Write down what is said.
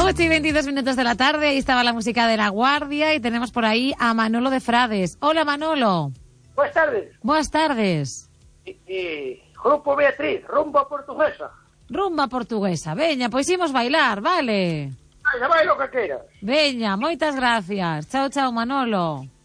8:22 de la tarde, ahí estaba la música de La Guardia y tenemos por ahí a Manolo de Frades. Hola, Manolo. Buenas tardes. Buenas tardes. Grupo Beatriz, rumba portuguesa. Rumba portuguesa. Veña, pois imos bailar, vale? Vai lo que queiras. Veña, moitas gracias. Chao, chao, Manolo.